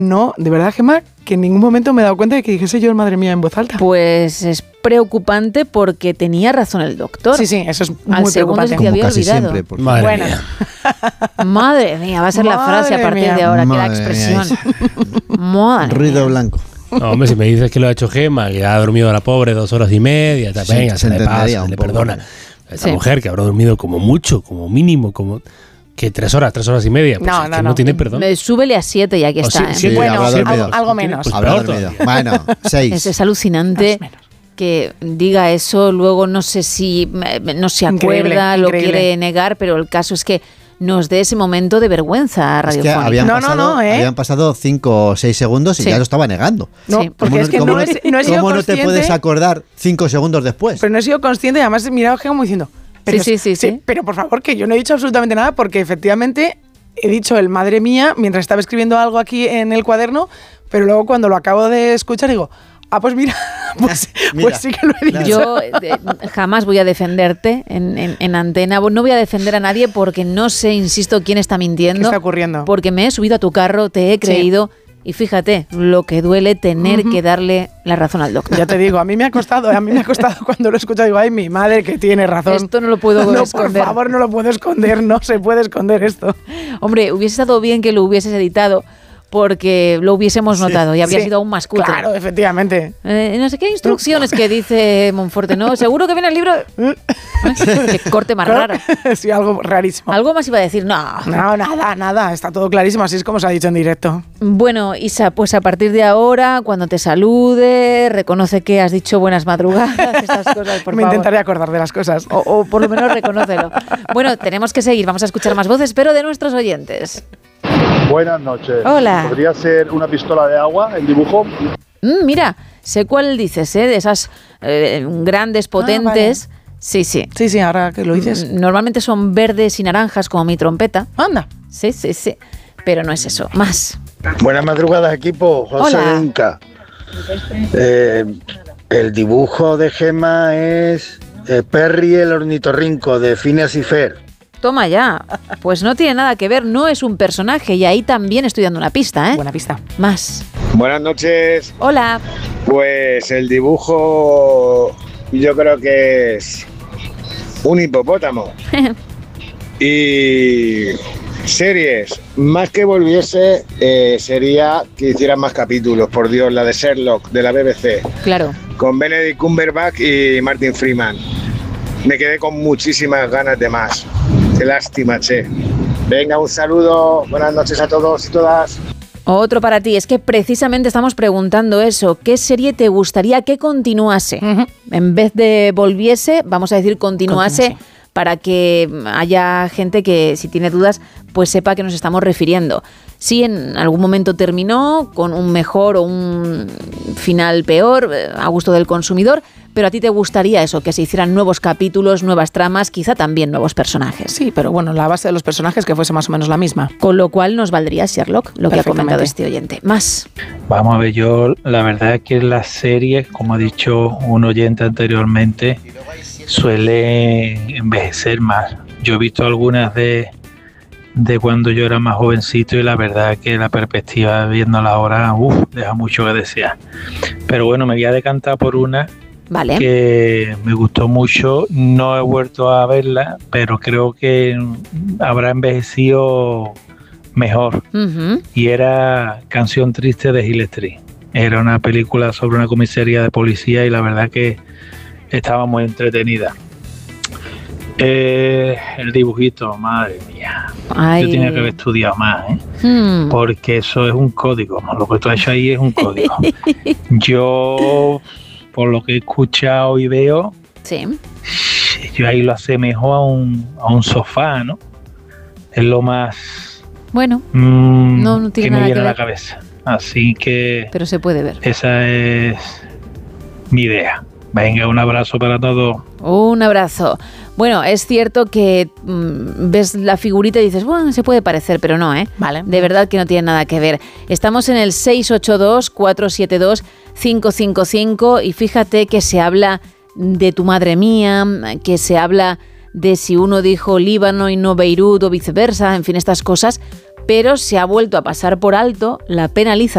No, de verdad, Gemma, que en ningún momento me he dado cuenta de que dijese yo el madre mía en voz alta. Pues es preocupante porque tenía razón el doctor. Sí, eso es Al muy segundo preocupante. se te había Como casi olvidado. siempre. Madre Bueno. mía. Madre mía, va a ser la frase a partir de ahora, que la Madre expresión. mía. Madre Ruido mía. blanco. No, hombre, si me dices que lo ha hecho Gemma, que ha dormido la pobre 2 horas y media, Sí, venga, se se le entendería pasa, un se le poco. perdona. Esta Sí. mujer que habrá dormido como mucho, como mínimo, como que 3 horas y media, pues No, es no, que no. no tiene perdón. Súbele a 7 y aquí O está. sí, ¿eh? Bueno, habrá dormido. algo menos. Pues Habrá peor dormido. todavía. Bueno, 6. Es alucinante que diga eso, luego no sé si no se Increíble, acuerda, lo increíble. quiere negar, pero el caso es que nos dé ese momento de vergüenza Es que radiofónica. habían pasado 5 o 6 segundos y Sí. ya lo estaba negando. No, Sí. porque es que no he sido ¿Cómo no te consciente, puedes acordar 5 segundos después? pero no he sido consciente y además he mirado a Gemma como diciendo... Pero, Sí. Pero por favor, que yo no he dicho absolutamente nada porque efectivamente he dicho el madre mía mientras estaba escribiendo algo aquí en el cuaderno, pero luego cuando lo acabo de escuchar digo... pues mira, pues sí que lo he dicho. Yo jamás voy a defenderte en antena. No voy a defender a nadie porque no sé, insisto, quién está mintiendo. ¿Qué está ocurriendo? Porque me he subido a tu carro, te he creído y fíjate lo que duele tener que darle la razón al doctor. Ya te digo, a mí me ha costado cuando lo he escuchado, digo, ay, mi madre que tiene razón. Esto no lo puedo esconder. Por favor, no lo puedo esconder, no se puede esconder esto. Hombre, hubiese estado bien que lo hubieses editado porque lo hubiésemos notado y habría sido aún más cutre. Claro, efectivamente. No sé qué instrucciones que dice Monforte, ¿no? Seguro que viene el libro... Qué corte más raro. Sí, algo rarísimo. Algo más iba a decir, no. No, nada, está todo clarísimo, así es como se ha dicho en directo. Bueno, Isa, pues a partir de ahora, cuando te salude, reconoce que has dicho buenas madrugadas, estas cosas, por Me favor. intentaré acordar de las cosas. O por lo menos reconócelo. Bueno, tenemos que seguir, vamos a escuchar más voces, pero de nuestros oyentes. Buenas noches. Hola. ¿Podría ser una pistola de agua el dibujo? Mira, sé cuál dices, de esas grandes, potentes. Vale. Sí. Sí, ahora que lo dices. Normalmente son verdes y naranjas, como mi trompeta. Anda. Sí. Pero no es eso. Más. Buenas madrugadas, equipo. José Hola. de Inca. El dibujo de Gemma es Perry el ornitorrinco de Phineas y Ferb. Toma ya. Pues no tiene nada que ver, no es un personaje y ahí también estoy dando una pista, ¿eh? Buena pista. Más. Buenas noches. Hola. Pues el dibujo yo creo que es un hipopótamo. Y series, más que volviese, sería que hicieran más capítulos, por Dios, la de Sherlock, de la BBC, Claro. con Benedict Cumberbatch y Martin Freeman. Me quedé con muchísimas ganas de más. Qué lástima, che. Venga, un saludo, buenas noches a todos y todas. Otro para ti, es que precisamente estamos preguntando eso. ¿Qué serie te gustaría que continuase? En vez de volviese, vamos a decir continuase, para que haya gente que, si tiene dudas, pues sepa a qué nos estamos refiriendo. Si en algún momento terminó con un mejor o un final peor, a gusto del consumidor, pero a ti te gustaría eso, que se hicieran nuevos capítulos, nuevas tramas, quizá también nuevos personajes. Sí, pero bueno, la base de los personajes que fuese más o menos la misma. Con lo cual nos valdría Sherlock, lo que ha comentado este oyente. Más. Vamos a ver, yo la verdad es que las series, como ha dicho un oyente anteriormente, suelen envejecer más. Yo he visto algunas de cuando yo era más jovencito y la verdad es que la perspectiva viéndola ahora, deja mucho que desear. Pero bueno, me voy a decantar por una que me gustó mucho. No he vuelto a verla, pero creo que habrá envejecido mejor. Y era Canción Triste de Hill Street. Era una película sobre una comisaría de policía y la verdad que estaba muy entretenida. El dibujito, madre mía. Ay. Yo tenía que haber estudiado más, porque eso es un código. Lo que tú has hecho ahí es un código. Yo, por lo que he escuchado y veo, yo ahí lo asemejo a un sofá, ¿no? Es lo más bueno, no tiene que me nada viene que a la ver. cabeza. Así que Pero se puede ver. esa es mi idea. Venga, un abrazo para todos. Un abrazo. Bueno, es cierto que ves la figurita y dices, bueno, se puede parecer, pero no, ¿eh? Vale. De verdad que no tiene nada que ver. Estamos en el 682-472-555 y fíjate que se habla de tu madre mía, que se habla de si uno dijo Líbano y no Beirut o viceversa, en fin, estas cosas, pero se ha vuelto a pasar por alto la penalización